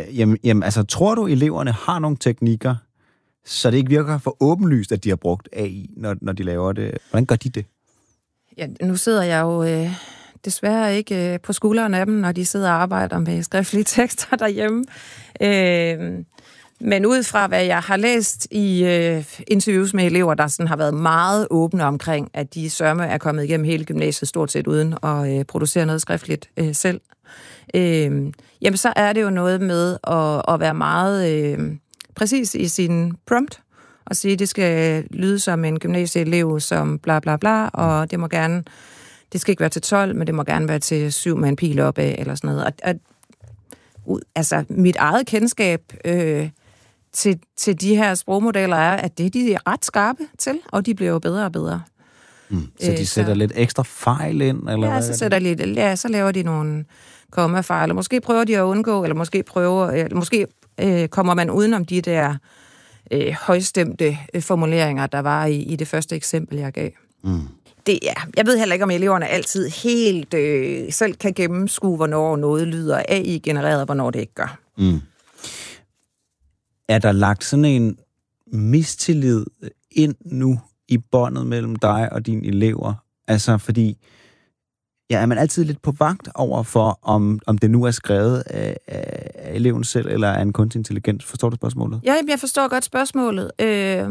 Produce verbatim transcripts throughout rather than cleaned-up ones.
Jamen, jamen, altså, tror du, eleverne har nogle teknikker, så det ikke virker for åbenlyst, at de har brugt A I, når, når de laver det? Hvordan gør de det? Ja, nu sidder jeg jo øh, desværre ikke øh, på skulderen af dem, når de sidder og arbejder med skriftlige tekster derhjemme. Øh, men ud fra, hvad jeg har læst i øh, interviews med elever, der sådan har været meget åbne omkring, at de sørme er kommet igennem hele gymnasiet stort set uden at øh, producere noget skriftligt øh, selv, øh, jamen så er det jo noget med at, at være meget øh, præcis i sin prompt, og sige, at det skal lyde som en gymnasieelev, som bla bla bla, og det må gerne, det skal ikke være til tolv, men det må gerne være til syv med en pil opad, eller sådan noget. Og, og altså, mit eget kendskab øh, til, til de her sprogmodeller er, at det de er ret skarpe til, og de bliver jo bedre og bedre. Mm. Så de sætter så, lidt ekstra fejl ind, eller ja, hvad? Så sætter lidt, ja, så laver de nogle kommafejl, og måske prøver de at undgå, eller måske prøver, eller måske øh, kommer man udenom de der øh, højstemte øh, formuleringer, der var i, i det første eksempel, jeg gav. Mm. Det, ja, jeg ved heller ikke, om eleverne altid helt øh, selv kan gennemskue, hvornår noget lyder A I-genereret, og hvornår det ikke gør. Mm. Er der lagt sådan en mistillid ind nu i båndet mellem dig og dine elever? Altså, fordi ja, er man altid lidt på vagt over for, om, om det nu er skrevet af, af eleven selv, eller af en kunstig intelligens? Forstår du spørgsmålet? Ja, jeg forstår godt spørgsmålet. Øh,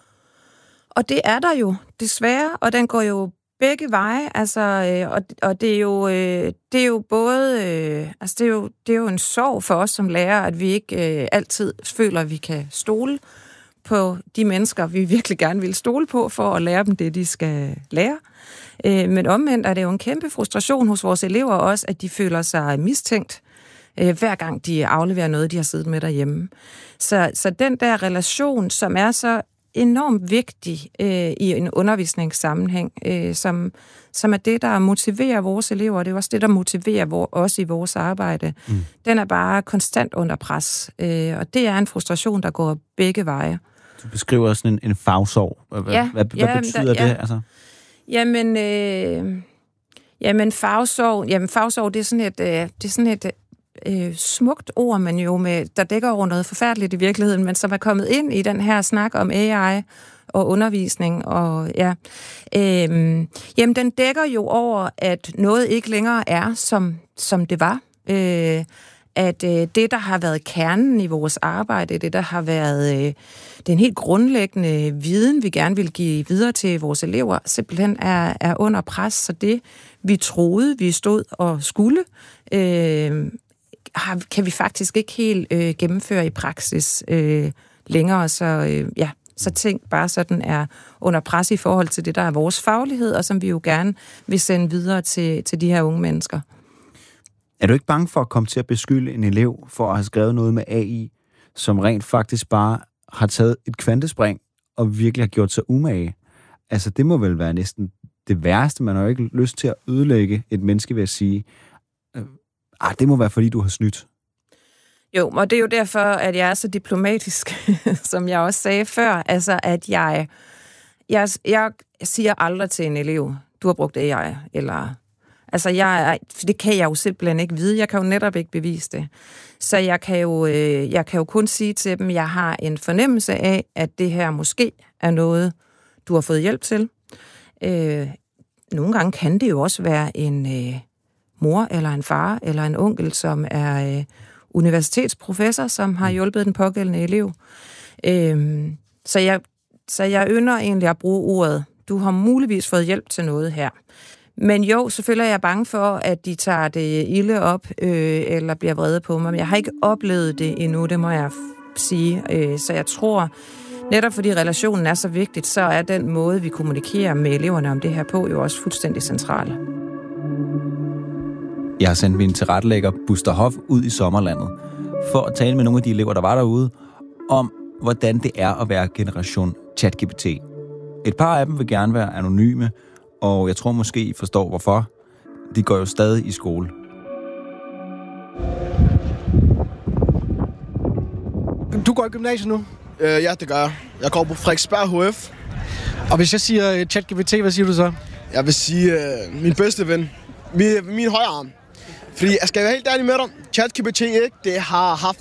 og det er der jo, desværre, og den går jo begge veje, altså, øh, og, og det er jo, øh, det er jo både, øh, altså, det er jo, det er jo en sorg for os som lærere, at vi ikke øh, altid føler, at vi kan stole på de mennesker, vi virkelig gerne vil stole på, for at lære dem det, de skal lære. Øh, men omvendt er det jo en kæmpe frustration hos vores elever også, at de føler sig mistænkt, øh, hver gang de afleverer noget, de har siddet med derhjemme. Så, så den der relation, som er så enormt vigtig øh, i en undervisningssammenhæng, øh, som, som er det, der motiverer vores elever, og det er også det, der motiverer vor, os i vores arbejde. Mm. Den er bare konstant under pres, øh, og det er en frustration, der går begge veje. Du beskriver sådan en, en fagsorg. Hvad, ja, hvad, ja, hvad betyder der, ja. det? Altså? Jamen, øh, jamen fagsorg, jamen fagsorg, det er sådan et, øh, det er sådan et øh, smukt ord, men jo med, der dækker over noget forfærdeligt i virkeligheden, men som er kommet ind i den her snak om A I og undervisning, og ja, øh, jamen den dækker jo over, at noget ikke længere er, som, som det var. Øh, at øh, det, der har været kernen i vores arbejde, det, der har været øh, den helt grundlæggende viden, vi gerne vil give videre til vores elever, simpelthen er, er under pres. Så det, vi troede, vi stod og skulle, øh, har, kan vi faktisk ikke helt øh, gennemføre i praksis øh, længere. Så øh, ja, så ting bare sådan er under pres i forhold til det, der er vores faglighed, og som vi jo gerne vil sende videre til, til de her unge mennesker. Er du ikke bange for at komme til at beskylde en elev for at have skrevet noget med A I, som rent faktisk bare har taget et kvantespring og virkelig har gjort sig umage? Altså, det må vel være næsten det værste. Man har jo ikke lyst til at ødelægge et menneske ved at sige, ah, det må være, fordi du har snydt. Jo, og det er jo derfor, at jeg er så diplomatisk, som jeg også sagde før. Altså, at jeg, jeg, jeg siger aldrig til en elev, du har brugt A I, eller... Altså, jeg, det kan jeg jo simpelthen ikke vide. Jeg kan jo netop ikke bevise det. Så jeg kan jo, øh, jeg kan jo kun sige til dem, at jeg har en fornemmelse af, at det her måske er noget, du har fået hjælp til. Øh, nogle gange kan det jo også være en øh, mor, eller en far, eller en onkel, som er øh, universitetsprofessor, som har hjulpet den pågældende elev. Øh, så, jeg, så jeg ynder egentlig at bruge ordet, du har muligvis fået hjælp til noget her. Men jo, selvfølgelig er jeg bange for, at de tager det ilde op, øh, eller bliver vrede på mig. Men jeg har ikke oplevet det endnu, det må jeg f- sige. Øh, så jeg tror, netop fordi relationen er så vigtigt, så er den måde, vi kommunikerer med eleverne om det her på, jo også fuldstændig central. Jeg har sendt min tilrettelægger Buster Hoff ud i sommerlandet, for at tale med nogle af de elever, der var derude, om hvordan det er at være generation ChatGPT. Et par af dem vil gerne være anonyme, og jeg tror måske, I forstår hvorfor. De går jo stadig i skole. Du går i gymnasiet nu? Øh, ja, det gør jeg. Jeg går på Frederiksberg H F. Og hvis jeg siger ChatGPT, hvad siger du så? Jeg vil sige øh, min bedste ven. Min, min højre arm. Fordi jeg skal være helt ærlig med dig. ChatGPT ikke, det har haft